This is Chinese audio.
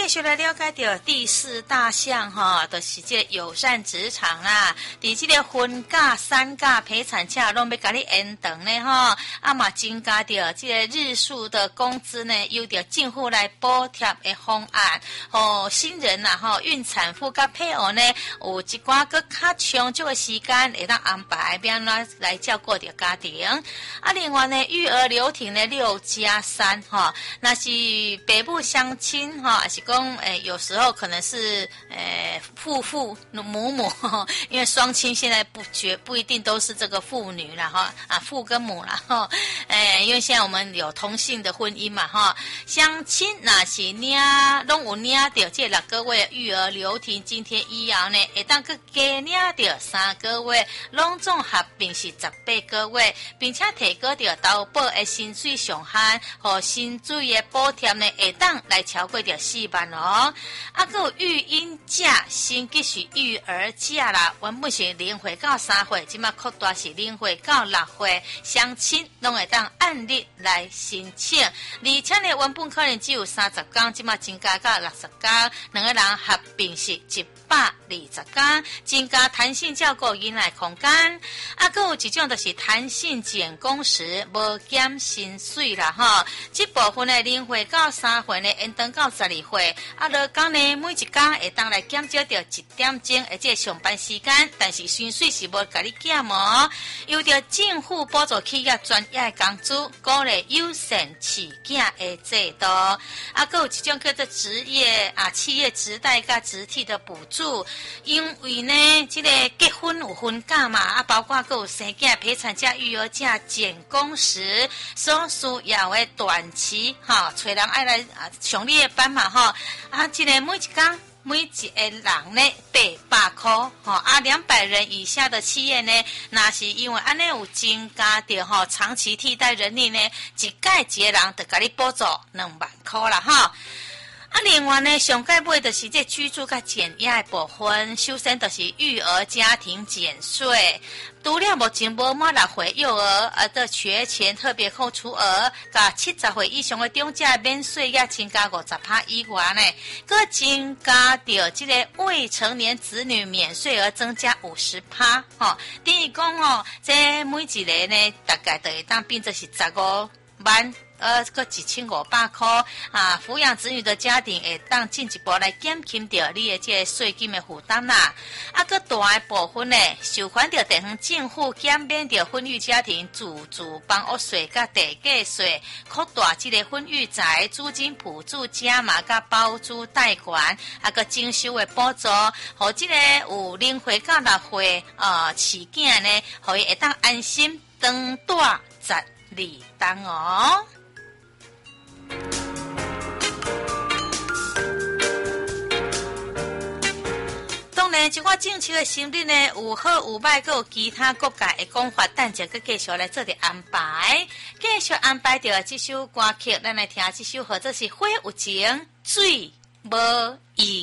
继续来了解到第4大项就是这个友善职场啦。伫这个婚假、产假、陪产假拢要甲你延长呢嘛增加到这个日数的工资呢，由着政府来补贴的方案，新人孕产妇甲配偶呢有一寡个较长足的时间会当安排变来照顾着家庭。另外呢，育儿留停呢6+3那是北部乡亲还是讲有时候可能是父母因为双亲现在不一定都是这个父女啦父跟母啦因为现在我们有同性的婚姻嘛乡亲那是拢有领到这6个月育儿留停津贴以后呢，会当去加领到3个月，拢总合并是18个月，并且提高到投保的薪水上限和薪水的补贴呢，会当来超过到4万哦。还有育婴假，升级是育儿假啦，原本是0岁到3岁，现在扩大是0岁到6岁，乡亲拢会当按日来申请，而且呢，原本可能只有30天，现在增加到60天，两个人合并是120天，增加弹性照顾囡仔空间。还有一种就是弹性减工时，无减薪水啦这部分呢，0岁到3岁呢，延长到12岁。落工呢，每一天会当来减少到1点钟，而且上班时间，但是薪水是无甲你减哦。由着政府补助企业专业的工资，鼓励优先饲囝的制度。还有一种叫做职业企业职代甲职替的补助，因为呢，这个结婚有婚假嘛，包括还有生囝、陪产假、育儿假、减工时所需要的短期找人爱来上你的班嘛这个每一天。每一个人呢800块200人以下的企业呢，那是因为安尼有增加到长期替代人力呢，一届一个人就给你补助2万块啦另外呢，上届买就是这居住甲检验的部分，首先就是育儿家庭减税，除了目前无满6岁幼儿的学前特别扣除额，甲70岁以上的长者免税额增加50%以外呢，佮增加到这个未成年子女免税额增加50%等于讲这每一个呢，大概就会当变作是15万。个1500块抚养子女的家庭会当进一步来减轻掉你的这个税金的负担啦。个大的部分呢，收款到地方政府减免掉婚育家庭自住房屋税甲地价税，扩大这个婚育财租金补助加码甲包租贷款，个征收的补助，和这个有0岁到6岁饲囝呢，可以会当安心长大12天哦。当然，这款政策的成立呢，有好有歹，还有其他国家的讲法，等者佮继续来做点安排，继续安排着这首歌曲，咱来听这首或者是花有情，水无意。